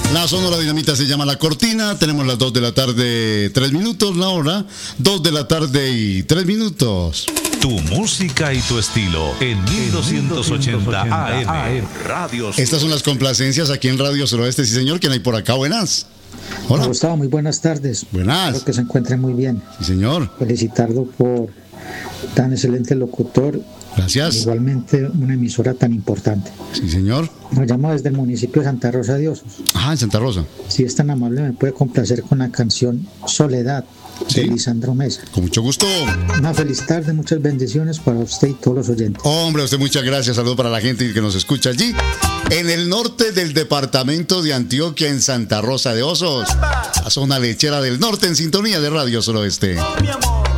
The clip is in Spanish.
La Sonora Dinamita se llama La Cortina. Tenemos las 2 de la tarde, 3 minutos. La hora, 2 de la tarde y 3 minutos. Tu música y tu estilo en 1280 AM Radio Sur. Estas son las complacencias aquí en Radio Suroeste. Sí, señor. ¿Quién hay por acá? Buenas. Hola. Gustavo, muy buenas tardes. Buenas. Espero que se encuentren muy bien. Sí, señor. Felicitarlo por tan excelente locutor. Gracias. Igualmente una emisora tan importante. Sí, señor. Nos llamo desde el municipio de Santa Rosa de Osos. Ah, en Santa Rosa. Si es tan amable, me puede complacer con la canción Soledad, ¿sí?, de Lisandro Mesa. Con mucho gusto. Una feliz tarde, muchas bendiciones para usted y todos los oyentes. Hombre, a usted muchas gracias. Saludos para la gente que nos escucha allí, en el norte del departamento de Antioquia, en Santa Rosa de Osos. La zona lechera del norte, en sintonía de Radio Suroeste. Mi amor.